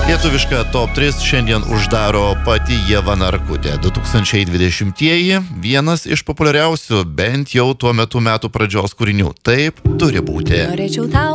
Lietuvišką top 3 šiandien uždaro pati Ieva Narkutė. 2020-ieji vienas iš populiariausių, bent jau tuo metu metų pradžios kūrinių. Taip turi būti. Norėčiau tau